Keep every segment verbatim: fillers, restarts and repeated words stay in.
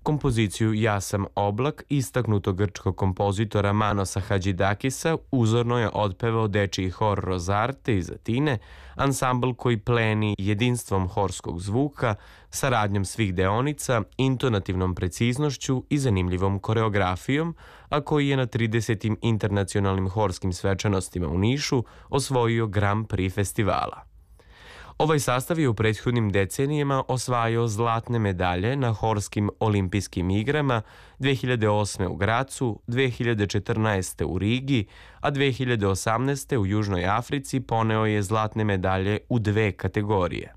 kompoziciju Ja sam oblak istaknutog grčkog kompozitora Manosa Hadžidakisa uzorno je otpevao dečiji hor Rozarte iz Atine, ansambl koji pleni jedinstvom horskog zvuka, saradnjom svih deonica, intonativnom preciznošću i zanimljivom koreografijom, a koji je na tridesetim internacionalnim horskim svečanostima u Nišu osvojio Grand Prix festivala. Ovaj sastav je u prethodnim decenijama osvajao zlatne medalje na horskim olimpijskim igrama dve hiljade osme u Gracu, dve hiljade četrnaeste u Rigi, a dve hiljade osamnaeste u Južnoj Africi poneo je zlatne medalje u dve kategorije.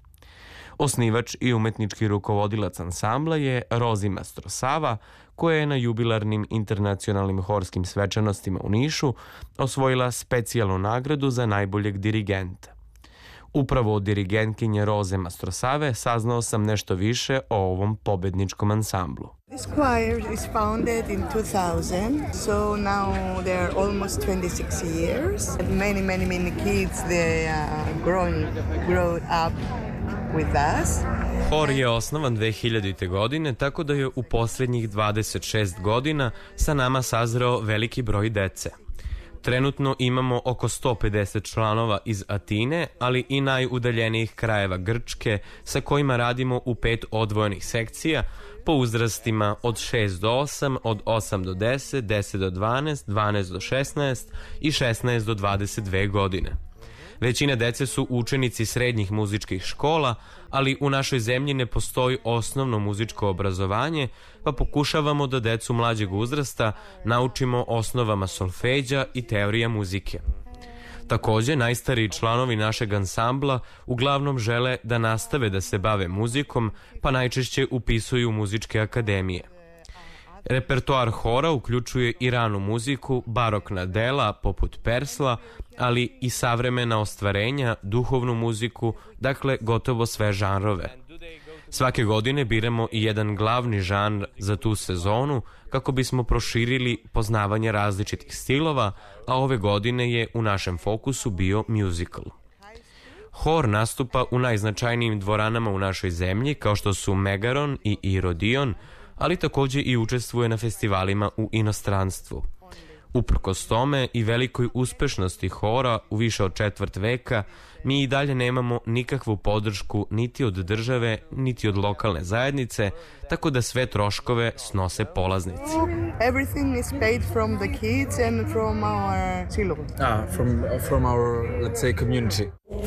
Osnivač i umetnički rukovodilac ansambla je Rozi Mastrosava, koja je na jubilarnim internacionalnim horskim svečanostima u Nišu osvojila specijalnu nagradu za najboljeg dirigenta. Upravo od dirigentkinje Roze Mastrosave saznao sam nešto više o ovom pobedničkom ansamblu. This choir is founded in two thousand, so now they are almost twenty-six years. Many, many, many kids, they are growing, grow up with us. Hor je osnovan dve hiljadite. godine, tako da je u posljednjih dvadeset šest godina sa nama sazreo veliki broj dece. Trenutno imamo oko sto pedeset članova iz Atine, ali i najudaljenijih krajeva Grčke, sa kojima radimo u pet odvojenih sekcija po uzrastima od šest do osam, od osam do deset, deset do dvanaest, dvanaest do šesnaest i šesnaest do dvadeset dve godine. Većina dece su učenici srednjih muzičkih škola, ali u našoj zemlji ne postoji osnovno muzičko obrazovanje, pa pokušavamo da decu mlađeg uzrasta naučimo osnovama solfeđa i teorija muzike. Takođe, najstariji članovi našeg ansambla uglavnom žele da nastave da se bave muzikom, pa najčešće upisuju muzičke akademije. Repertoar hora uključuje i ranu muziku, barokna dela poput Persla, ali i savremena ostvarenja, duhovnu muziku, dakle gotovo sve žanrove. Svake godine biramo i jedan glavni žanr za tu sezonu kako bismo proširili poznavanje različitih stilova, a ove godine je u našem fokusu bio musical. Hor nastupa u najznačajnijim dvoranama u našoj zemlji kao što su Megaron i Irodion, ali takođe i učestvuje na festivalima u inostranstvu. Uprkos tome i velikoj uspešnosti hora u više od četvrt veka, mi i dalje nemamo nikakvu podršku niti od države, niti od lokalne zajednice, tako da sve troškove snose polaznici. Everything is paid from the kids and from our silog. Ah, from from our, let's say, community.